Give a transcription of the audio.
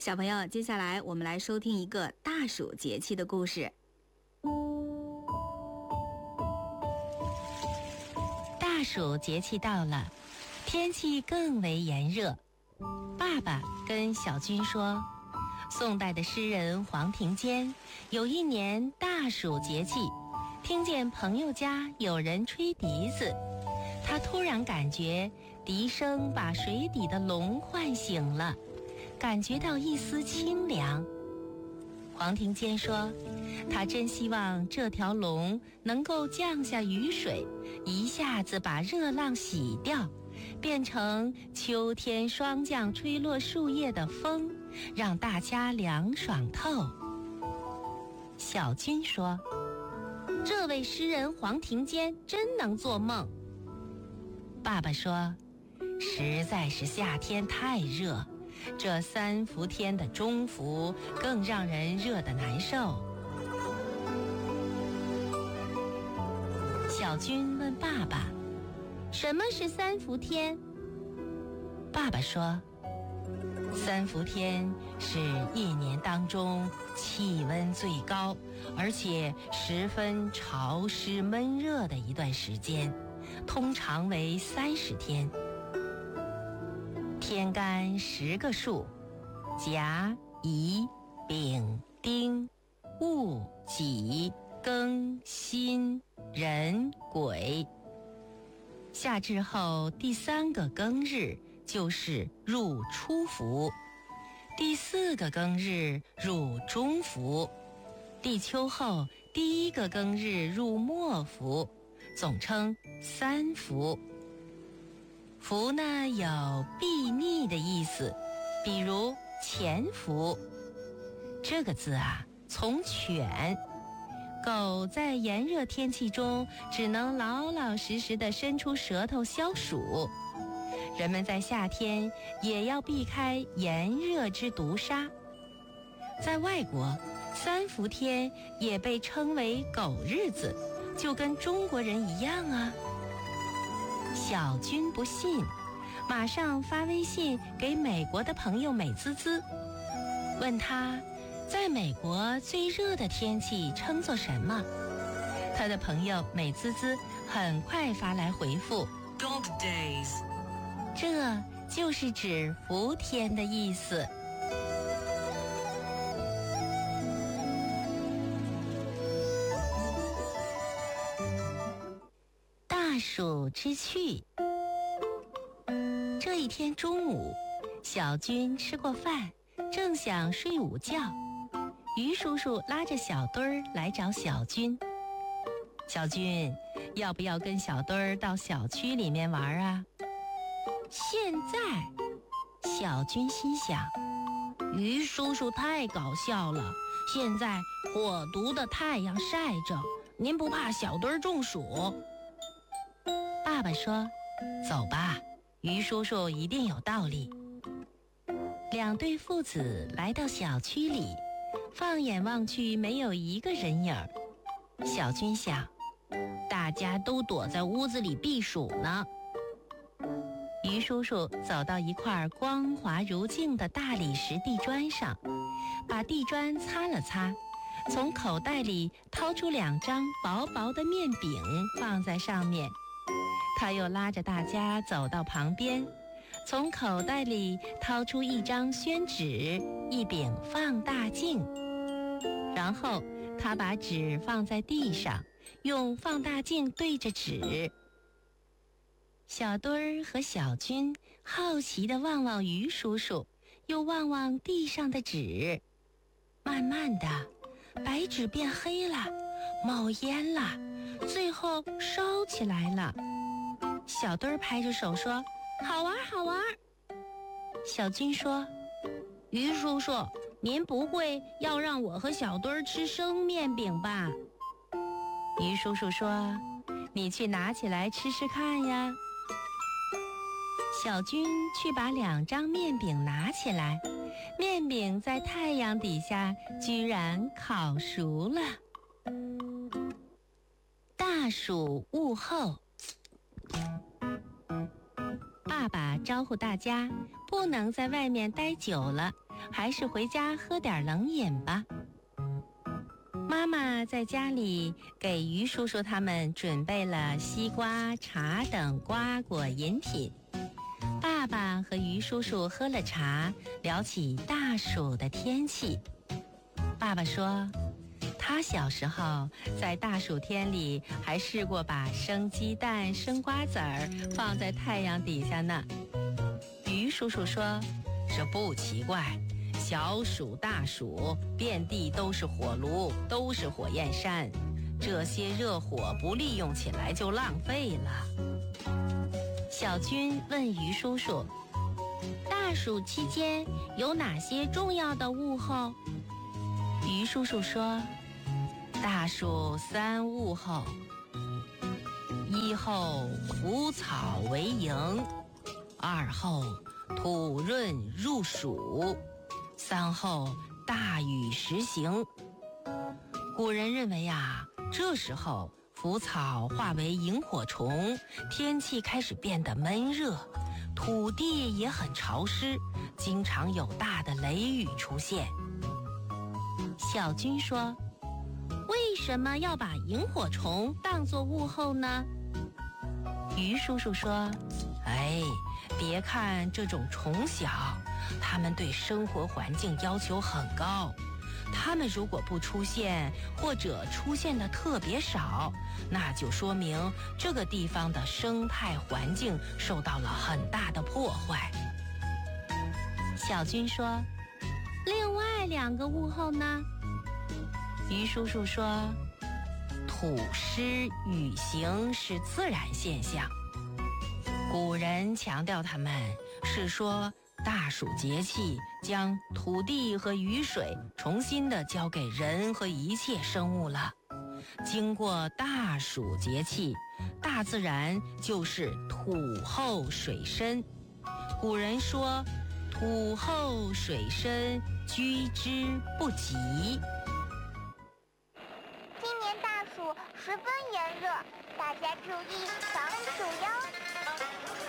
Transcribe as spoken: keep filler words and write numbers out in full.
小朋友，接下来我们来收听一个大暑节气的故事。 大暑节气到了，天气更为炎热。爸爸跟小军说，宋代的诗人黄庭坚有一年大暑节气，听见朋友家有人吹笛子，他突然感觉笛声把水底的龙唤醒了，感觉到一丝清凉。黄庭坚说，他真希望这条龙能够降下雨水，一下子把热浪洗掉，变成秋天霜降吹落树叶的风，让大家凉爽透。小军说，这位诗人黄庭坚真能做梦。爸爸说，实在是夏天太热，这三伏天的中伏更让人热得难受。小军问爸爸，什么是三伏天？爸爸说，三伏天是一年当中气温最高，而且十分潮湿闷热的一段时间，通常为三十天。天干十个数，甲、乙、丙、丁、戊、己、庚、辛、壬、癸。夏至后第三个庚日就是入初伏，第四个庚日入中伏，立秋后第一个庚日入末伏，总称三伏。伏呢有避逆的意思，比如潜伏。这个字啊，从犬。狗在炎热天气中只能老老实实地伸出舌头消暑。人们在夏天也要避开炎热之毒杀。在外国，三伏天也被称为狗日子，就跟中国人一样啊。小军不信，马上发微信给美国的朋友美滋滋，问他在美国最热的天气称作什么？他的朋友美滋滋很快发来回复 Dog Days， 这就是指伏天的意思。大暑之趣。这一天中午，小军吃过饭，正想睡午觉，于叔叔拉着小墩儿来找小军。小军，要不要跟小墩儿到小区里面玩啊？现在，小军心想，于叔叔太搞笑了，现在火毒的太阳晒着，您不怕小墩儿中暑？爸爸说，走吧，于叔叔一定有道理。两对父子来到小区里，放眼望去没有一个人影儿。小军想，大家都躲在屋子里避暑呢。于叔叔走到一块光滑如镜的大理石地砖上，把地砖擦了擦，从口袋里掏出两张薄薄的面饼放在上面。他又拉着大家走到旁边，从口袋里掏出一张宣纸，一柄放大镜，然后他把纸放在地上，用放大镜对着纸。小墩儿和小军好奇地望望于叔叔，又望望地上的纸。慢慢的，白纸变黑了，冒烟了，最后烧起来了。小墩儿拍着手说，好玩好玩。小军说，于叔叔，您不会要让我和小墩儿吃生面饼吧？于叔叔说，你去拿起来吃吃看呀。小军去把两张面饼拿起来，面饼在太阳底下居然烤熟了。大暑午后，爸爸招呼大家不能在外面待久了， 还是回家喝点冷饮吧。妈妈在家里给于叔叔他们准备了西瓜、茶等瓜果饮品。爸爸和于叔叔喝了茶，聊起大暑的天气。爸爸说，他小时候在大暑天里还试过把生鸡蛋、生瓜子儿放在太阳底下呢。于叔叔说，这不奇怪，小暑大暑，遍地都是火炉，都是火焰山，这些热火不利用起来就浪费了。小军问于叔叔，大暑期间有哪些重要的物候？于叔叔说，大暑三物候：一候腐草为营，二候土润入暑，三候大雨时行。古人认为啊，这时候腐草化为萤火虫，天气开始变得闷热，土地也很潮湿，经常有大的雷雨出现。小军说，为什么要把萤火虫当作物候呢？于叔叔说，哎，别看这种虫小，它们对生活环境要求很高，它们如果不出现，或者出现的特别少，那就说明这个地方的生态环境受到了很大的破坏。小军说，另外两个物候呢？于叔叔说，土湿雨行是自然现象，古人强调它们是说大暑节气将土地和雨水重新的交给人和一切生物了。经过大暑节气，大自然就是土厚水深。古人说，土厚水深，居之不及。 今年大暑十分炎热，大家注意防暑哟。